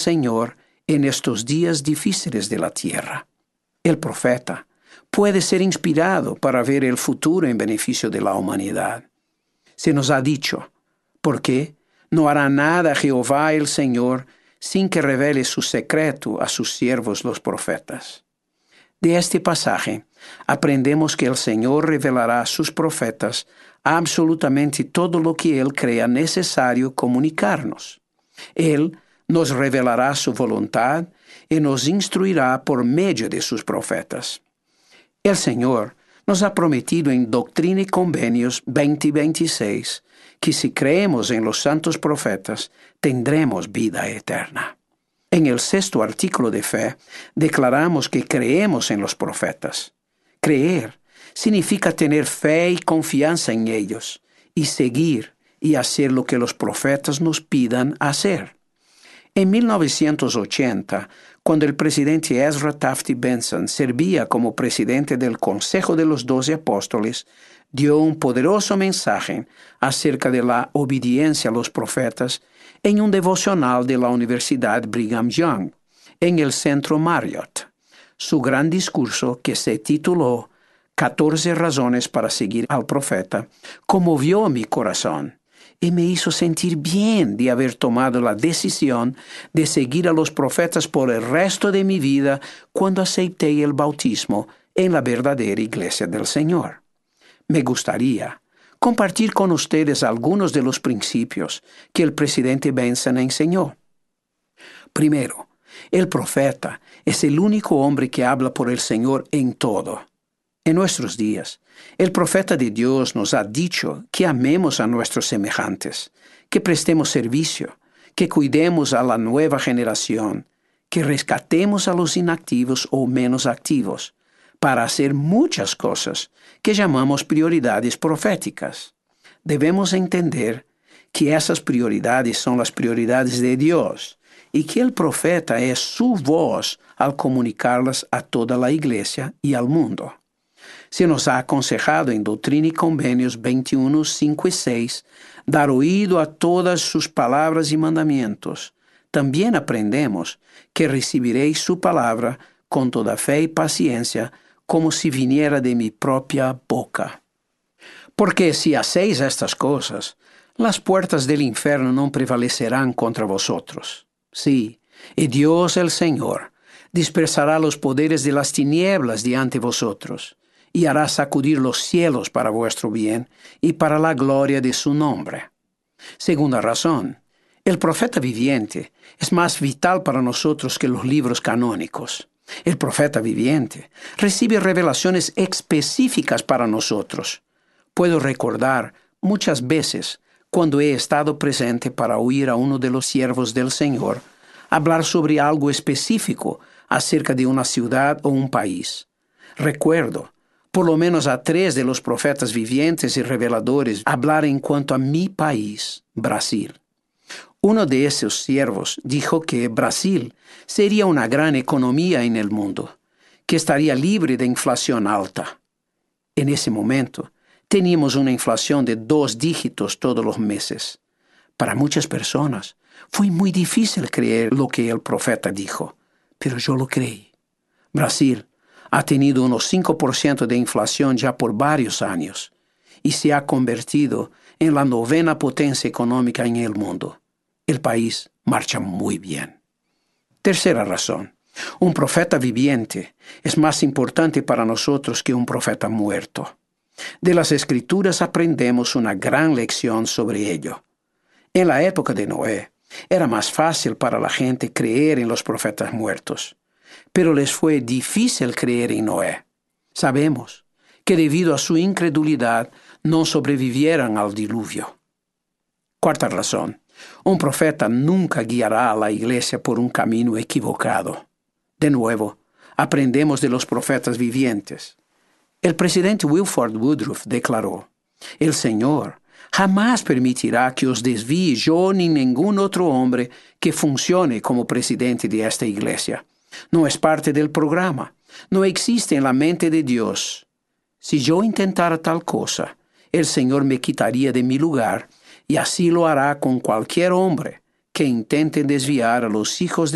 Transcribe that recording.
Señor en estos días difíciles de la tierra. El profeta puede ser inspirado para ver el futuro en beneficio de la humanidad. Se nos ha dicho, ¿por qué? No hará nada Jehová el Señor sin que revele su secreto a sus siervos los profetas. De este pasaje aprendemos que el Señor revelará a sus profetas absolutamente todo lo que Él crea necesario comunicarnos. Él nos revelará su voluntad y nos instruirá por medio de sus profetas. El Señor nos ha prometido en Doctrina y Convenios 20:26 que si creemos en los santos profetas, tendremos vida eterna. En el 6º artículo de fe, declaramos que creemos en los profetas. Creer significa tener fe y confianza en ellos, y seguir y hacer lo que los profetas nos pidan hacer. En 1980, cuando el presidente Ezra Taft Benson servía como presidente del Consejo de los 12 Apóstoles, dio un poderoso mensaje acerca de la obediencia a los profetas en un devocional de la Universidad Brigham Young, en el Centro Marriott. Su gran discurso, que se tituló 14 razones para seguir al profeta, conmovió mi corazón y me hizo sentir bien de haber tomado la decisión de seguir a los profetas por el resto de mi vida cuando acepté el bautismo en la verdadera Iglesia del Señor. Me gustaría compartir con ustedes algunos de los principios que el presidente Benson enseñó. Primero, el profeta es el único hombre que habla por el Señor en todo. En nuestros días, el profeta de Dios nos ha dicho que amemos a nuestros semejantes, que prestemos servicio, que cuidemos a la nueva generación, que rescatemos a los inactivos o menos activos, para hacer muchas cosas que llamamos prioridades proféticas. Debemos entender que esas prioridades son las prioridades de Dios y que el profeta es su voz al comunicarlas a toda la iglesia y al mundo. Se nos ha aconsejado en Doctrina y Convenios 21, 5 y 6 dar oído a todas sus palabras y mandamientos. También aprendemos que recibiréis su palabra con toda fe y paciencia, como si viniera de mi propia boca. Porque si hacéis estas cosas, las puertas del infierno no prevalecerán contra vosotros. Sí, y Dios el Señor dispersará los poderes de las tinieblas de ante vosotros, y hará sacudir los cielos para vuestro bien y para la gloria de su nombre. Segunda razón, el profeta viviente es más vital para nosotros que los libros canónicos. El profeta viviente recibe revelaciones específicas para nosotros. Puedo recordar muchas veces cuando he estado presente para oír a uno de los siervos del Señor hablar sobre algo específico acerca de una ciudad o un país. Recuerdo por lo menos a 3 de los profetas vivientes y reveladores hablar en cuanto a mi país, Brasil. Uno de esos siervos dijo que Brasil sería una gran economía en el mundo, que estaría libre de inflación alta. En ese momento, teníamos una inflación de 2 dígitos todos los meses. Para muchas personas, fue muy difícil creer lo que el profeta dijo, pero yo lo creí. Brasil ha tenido unos 5% de inflación ya por varios años y se ha convertido en la 9ª potencia económica en el mundo. El país marcha muy bien. Tercera razón. Un profeta viviente es más importante para nosotros que un profeta muerto. De las Escrituras aprendemos una gran lección sobre ello. En la época de Noé, era más fácil para la gente creer en los profetas muertos, pero les fue difícil creer en Noé. Sabemos que debido a su incredulidad no sobrevivieron al diluvio. Cuarta razón. Un profeta nunca guiará a la iglesia por un camino equivocado. De nuevo, aprendemos de los profetas vivientes. El presidente Wilford Woodruff declaró: «El Señor jamás permitirá que os desvíe yo ni ningún otro hombre que funcione como presidente de esta iglesia. No es parte del programa. No existe en la mente de Dios. Si yo intentara tal cosa, el Señor me quitaría de mi lugar, y así lo hará con cualquier hombre que intente desviar a los hijos de